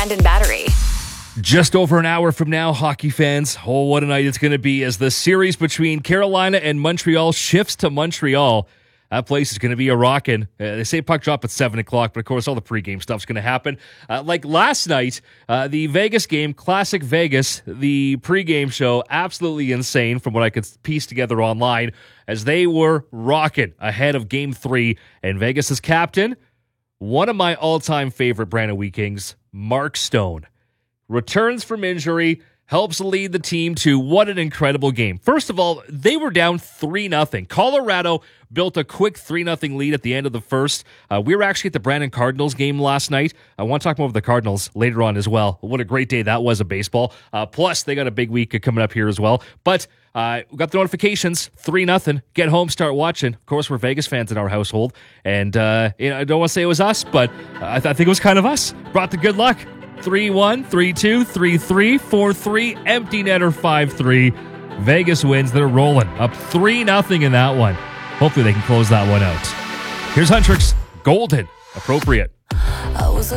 Brandon Battery. Just over an hour from now, hockey fans. Oh, what a night it's going to be as the series between Carolina and Montreal shifts to Montreal. That place is going to be a rockin'. They say puck drop at 7 o'clock, but of course all the pregame stuff's going to happen. Like last night, the Vegas game, Classic Vegas, the pregame show, absolutely insane from what I could piece together online as they were rocking ahead of Game 3. And Vegas' captain, one of my all-time favorite Brandon Wheat Kings, Mark Stone, returns from injury, helps lead the team to what an incredible game. First of all, they were down 3-0. Colorado built a quick 3-0 lead at the end of the first. We were actually at the Brandon Cardinals game last night. I want to talk more about the Cardinals later on as well. What a great day that was of baseball. Plus, they got a big week coming up here as well. But we got the notifications, 3-0. Get home, start watching. Of course, we're Vegas fans in our household. And I don't want to say it was us, but I think it was kind of us. Brought the good luck. 3-1, 3-2, 3-3, 4-3, empty netter 5-3. Vegas wins. They're rolling up 3-0 in that one. Hopefully they can close that one out. Here's Huntrix. Golden. Appropriate.